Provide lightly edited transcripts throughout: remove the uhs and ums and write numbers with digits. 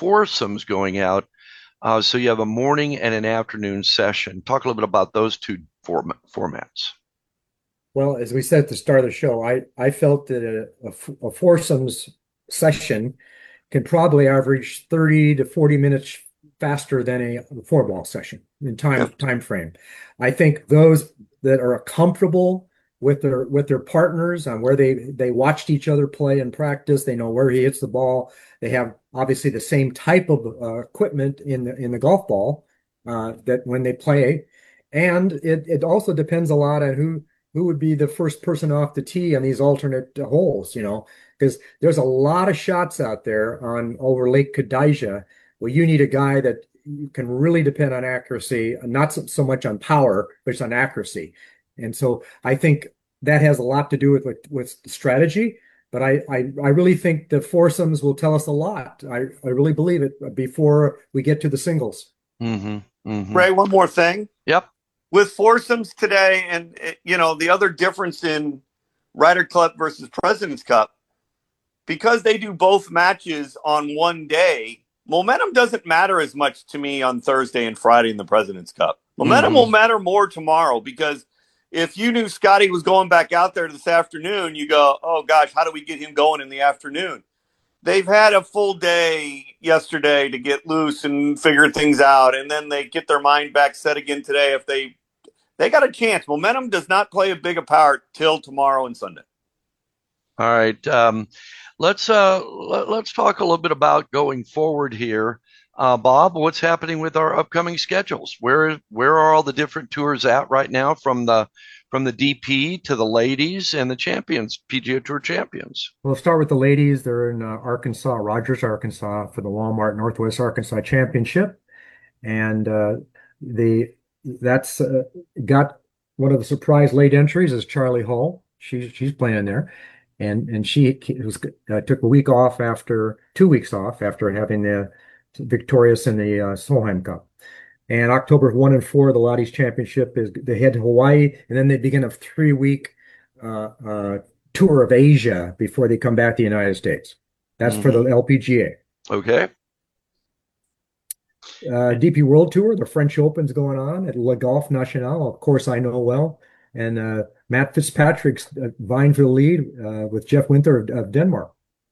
foursomes going out. So you have a morning and an afternoon session. Talk a little bit about those two formats. Well, as we said at the start of the show, I felt that a foursomes session can probably average 30 to 40 minutes faster than a four ball session in Yeah. time frame. I think those that are comfortable with their partners on where they watched each other play and practice, they know where he hits the ball. They have obviously the same type of equipment in the golf ball that when they play, and it also depends a lot on who would be the first person off the tee on these alternate holes, because there's a lot of shots out there on over Lake Kadijah where you need a guy that you can really depend on accuracy, not so much on power, but it's on accuracy. And so I think that has a lot to do with strategy. But I really think the foursomes will tell us a lot. I really believe it before we get to the singles. Mm-hmm. Mm-hmm. Ray, one more thing. Yep. With foursomes today, and the other difference in Ryder Cup versus President's Cup, because they do both matches on one day, momentum doesn't matter as much to me on Thursday and Friday in the President's Cup. Momentum will matter more tomorrow, because if you knew Scotty was going back out there this afternoon, you go, oh gosh, how do we get him going in the afternoon? They've had a full day yesterday to get loose and figure things out, and then they get their mind back set again today. If they got a chance. Momentum does not play a big a part till tomorrow and Sunday. All right. Let's talk a little bit about going forward here. Bob, what's happening with our upcoming schedules? Where are all the different tours at right now, from the DP to the ladies and the champions, PGA Tour champions? We'll start with the ladies. They're in Arkansas, Rogers, Arkansas, for the Walmart Northwest Arkansas Championship, and the that's got one of the surprise late entries is Charlie Hull. She's playing there, and she took a week off after 2 weeks off after having the victorious in the Solheim Cup. And October 1 and 4, the Ladies Championship is they head to Hawaii, and then they begin a 3 week tour of Asia before they come back to the United States. That's for the LPGA. Okay. DP World Tour, the French Open's going on at Le Golf National. Of course, I know well. And Matt Fitzpatrick's vying for the lead with Jeff Winther of Denmark.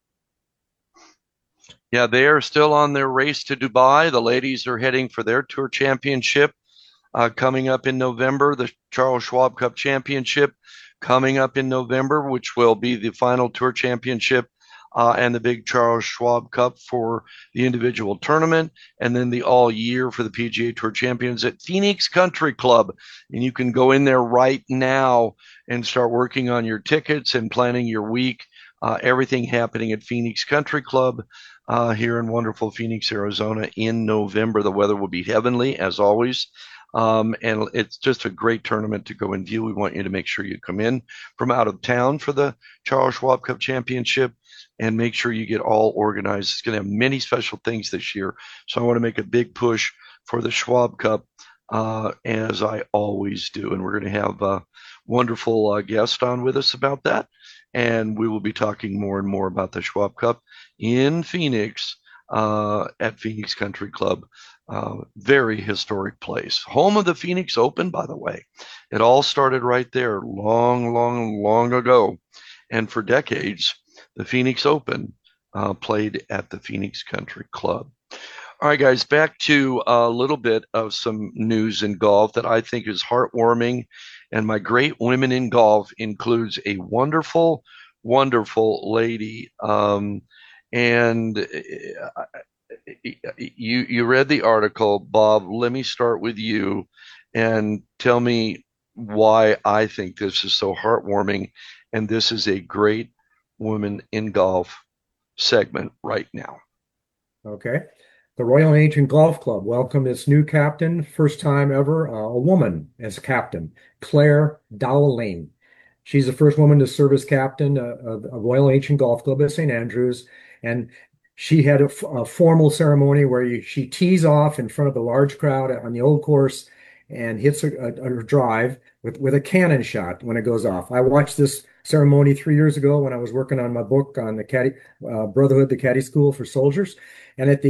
Yeah, they are still on their race to Dubai. The ladies are heading for their tour championship coming up in November, the Charles Schwab Cup Championship coming up in November, which will be the final tour championship and the big Charles Schwab Cup for the individual tournament, and then the all year for the PGA Tour Champions at Phoenix Country Club. And you can go in there right now and start working on your tickets and planning your week. Everything happening at Phoenix Country Club here in wonderful Phoenix, Arizona in November. The weather will be heavenly, as always. And it's just a great tournament to go and view. We want you to make sure you come in from out of town for the Charles Schwab Cup Championship and make sure you get all organized. It's going to have many special things this year. So I want to make a big push for the Schwab Cup, as I always do. And we're going to have a wonderful guest on with us about that. And we will be talking more and more about the Schwab Cup in Phoenix at Phoenix Country Club. Very historic place. Home of the Phoenix Open, by the way. It all started right there long, long, long ago. And for decades, the Phoenix Open played at the Phoenix Country Club. All right, guys, back to a little bit of some news in golf that I think is heartwarming. And my great women in golf includes a wonderful, wonderful lady. And you read the article, Bob. Let me start with you and tell me why I think this is so heartwarming. And this is a great women in golf segment right now. Okay. The Royal Ancient Golf Club welcomed its new captain, first time ever, a woman as captain, Claire Dowling. She's the first woman to serve as captain of Royal Ancient Golf Club at St. Andrews. And she had a formal ceremony where she tees off in front of the large crowd on the old course and hits a drive with a cannon shot when it goes off. I watched this ceremony 3 years ago when I was working on my book on the Caddy Brotherhood, the Caddy School for Soldiers. And at the